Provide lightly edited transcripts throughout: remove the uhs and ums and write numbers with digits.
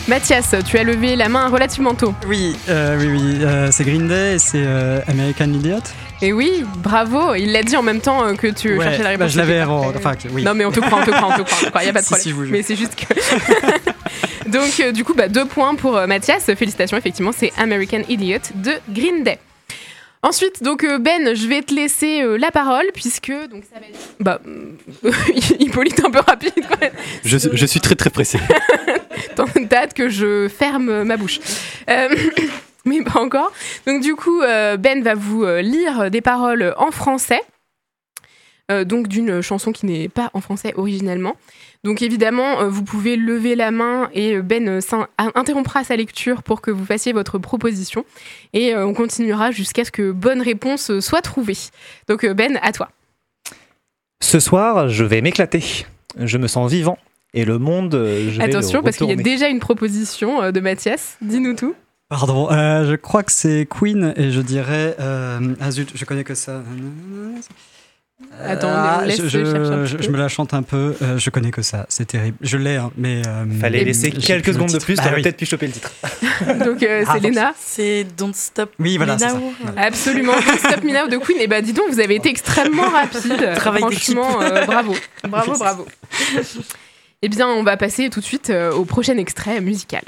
Mathias, tu as levé la main relativement tôt. Oui, c'est Green Day et c'est American Idiot. Et oui, bravo, il l'a dit en même temps que tu cherchais la réponse. Je l'avais avant, oui. Non mais on te croit, il n'y a pas de problème. Si, mais c'est juste que... Donc du coup, 2 points pour Mathias, félicitations, effectivement, c'est American Idiot de Green Day. Ensuite, donc Ben, je vais te laisser la parole puisque donc ça va être... Hippolyte un peu rapide quand même. Je suis très très pressé. T'as hâte que je ferme ma bouche. Mais pas encore. Donc du coup, Ben va vous lire des paroles en français, donc d'une chanson qui n'est pas en français originellement. Donc évidemment, vous pouvez lever la main et Ben interrompra sa lecture pour que vous fassiez votre proposition. Et on continuera jusqu'à ce que bonne réponse soit trouvée. Donc Ben, à toi. Ce soir, je vais m'éclater. Je me sens vivant et le monde, je vais Attention, le parce qu'il y a retourner. déjà une proposition de Mathias. Dis-nous tout. Pardon, je crois que c'est Queen et je dirais... zut, je connais que ça. Attends, on laisse chercher un petit peu. Je me la chante un peu, je connais que ça, c'est terrible. Je l'ai, hein, mais... Fallait laisser j'ai quelques plus le secondes de titre. plus, Bah t'aurais oui. peut-être pu choper le titre. Donc c'est Léna. C'est Don't Stop Oui, voilà, Me c'est ça. Now. Absolument, Don't Stop Me Now de Queen. Et bah dis donc, vous avez été extrêmement rapide. Travail Franchement, bravo. Eh bien, on va passer tout de suite au prochain extrait musical.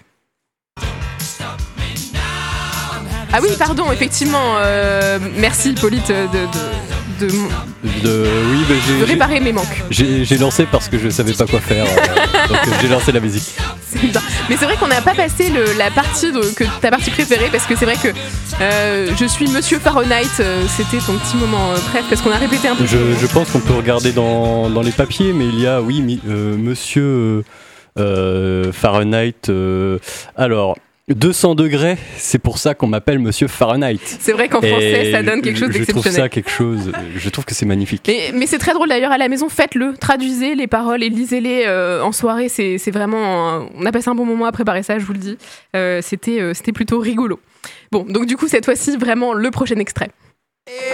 Ah oui, pardon, effectivement. Merci Hippolyte de réparer mes manques. J'ai lancé parce que je savais pas quoi faire, donc j'ai lancé la musique. C'est bien. Mais c'est vrai qu'on n'a pas passé la partie ta partie préférée, parce que c'est vrai que je suis Monsieur Fahrenheit, c'était ton petit moment bref, parce qu'on a répété un peu. Je pense qu'on peut regarder dans les papiers, mais il y a, Monsieur Fahrenheit. Alors, 200 degrés, c'est pour ça qu'on m'appelle Monsieur Fahrenheit. C'est vrai qu'en français, ça donne quelque chose d'exceptionnel. Je trouve que c'est magnifique. Mais c'est très drôle d'ailleurs, à la maison, faites-le, traduisez les paroles et lisez-les en soirée, c'est vraiment... on a passé un bon moment à préparer ça, je vous le dis. C'était plutôt rigolo. Bon, donc du coup, cette fois-ci, vraiment le prochain extrait.